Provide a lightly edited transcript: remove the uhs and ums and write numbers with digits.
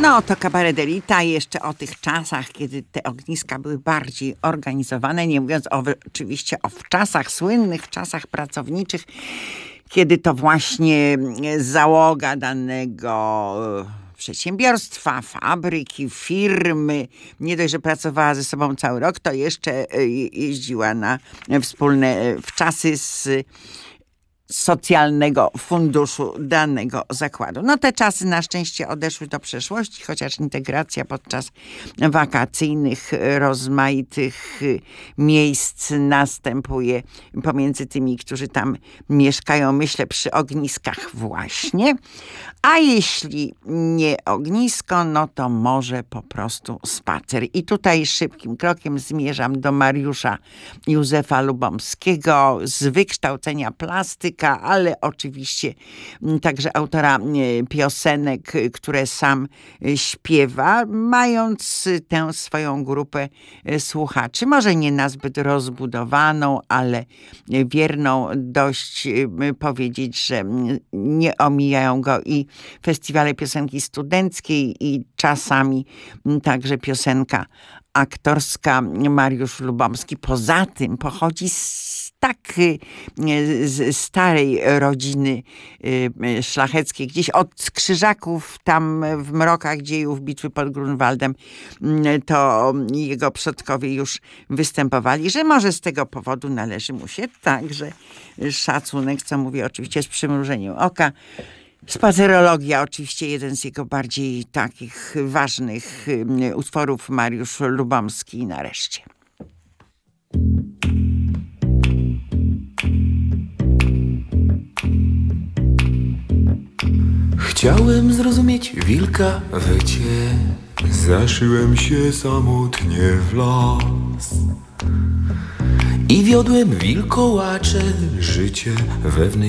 No to Cabaret Delita jeszcze o tych czasach, kiedy te ogniska były bardziej organizowane, nie mówiąc oczywiście o wczasach, słynnych czasach pracowniczych, kiedy to właśnie załoga danego przedsiębiorstwa, fabryki, firmy, nie dość, że pracowała ze sobą cały rok, to jeszcze jeździła na wspólne wczasy z socjalnego funduszu danego zakładu. No te czasy na szczęście odeszły do przeszłości, chociaż integracja podczas wakacyjnych rozmaitych miejsc następuje pomiędzy tymi, którzy tam mieszkają, myślę, przy ogniskach właśnie. A jeśli nie ognisko, no to może po prostu spacer. I tutaj szybkim krokiem zmierzam do Mariusza Józefa Lubomskiego, z wykształcenia plastyka, ale oczywiście także autora piosenek, które sam śpiewa, mając tę swoją grupę słuchaczy. Może nie nazbyt rozbudowaną, ale wierną dość powiedzieć, że nie omijają go i festiwale piosenki studenckiej i czasami także piosenka aktorska. Mariusz Lubomski poza tym pochodzi z starej rodziny szlacheckiej, gdzieś od Krzyżaków, tam w mrokach dziejów bitwy pod Grunwaldem, to jego przodkowie już występowali, że może z tego powodu należy mu się także szacunek, co mówię oczywiście z przymrużeniem oka. Spacerologia, oczywiście jeden z jego bardziej takich ważnych utworów, Mariusz Lubomski nareszcie. Chciałem zrozumieć wilka wycie, zaszyłem się samotnie w las i wiodłem wilkołacze życie wewnętrzne.